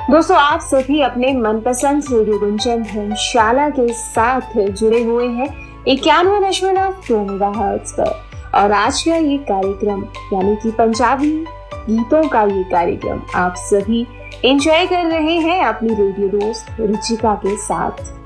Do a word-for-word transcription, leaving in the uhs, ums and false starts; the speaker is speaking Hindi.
दोस्तों, आप सभी अपने मनपसंद रेडियो गुंजन धर्मशाला के साथ जुड़े हुए हैं इक्यानवे दशमलव दो मेगाहर्ट्ज पर। और आज का ये कार्यक्रम यानी कि पंजाबी गीतों का ये कार्यक्रम आप सभी एंजॉय कर रहे हैं अपनी रेडियो दोस्त रुचिका के साथ।